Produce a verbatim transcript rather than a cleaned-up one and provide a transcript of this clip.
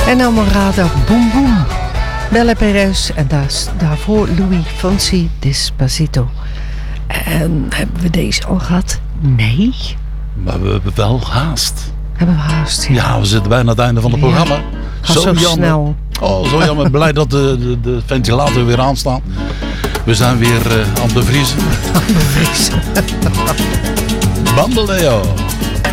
En Amorada Boom Boom. Bella Perez en daar, daarvoor Louis Fonsi Despacito. En hebben we deze al gehad? Nee. Maar we hebben wel haast. Hebben we haast, ja. Ja, we zitten bijna aan het einde van het Ja. programma. Gaat zo, zo snel. Oh, zo jammer. Blij dat de, de, de ventilator weer aanstaat. We zijn weer uh, aan het bevriezen. Aan het bevriezen. Bambaleo.